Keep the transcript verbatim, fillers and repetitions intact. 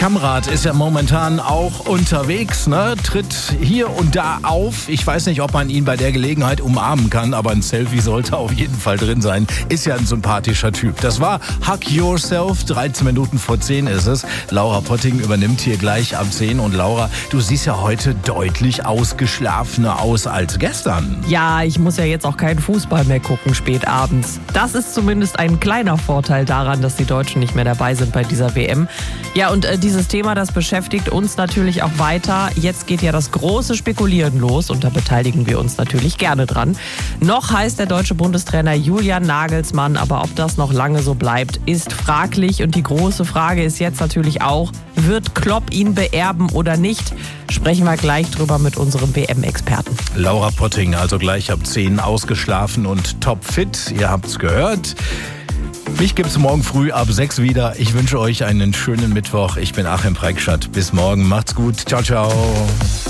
Kamrat ist ja momentan auch unterwegs, ne? Tritt hier und da auf. Ich weiß nicht, ob man ihn bei der Gelegenheit umarmen kann, aber ein Selfie sollte auf jeden Fall drin sein. Ist ja ein sympathischer Typ. Das war Hug Yourself. dreizehn Minuten vor zehn ist es. Laura Potting übernimmt hier gleich ab zehn. Und Laura, du siehst ja heute deutlich ausgeschlafener aus als gestern. Ja, ich muss ja jetzt auch keinen Fußball mehr gucken spät abends. Das ist zumindest ein kleiner Vorteil daran, dass die Deutschen nicht mehr dabei sind bei dieser W M. Ja, und äh, dieses Thema, das beschäftigt uns natürlich auch weiter. Jetzt geht ja das große Spekulieren los und da beteiligen wir uns natürlich gerne dran. Noch heißt der deutsche Bundestrainer Julian Nagelsmann, aber ob das noch lange so bleibt, ist fraglich. Und die große Frage ist jetzt natürlich auch, wird Klopp ihn beerben oder nicht? Sprechen wir gleich drüber mit unserem W M-Experten. Laura Potting, also gleich ab zehn, ausgeschlafen und topfit. Ihr habt's gehört. Mich gibt's morgen früh ab sechs wieder. Ich wünsche euch einen schönen Mittwoch. Ich bin Achim Preikschat. Bis morgen. Macht's gut. Ciao, ciao.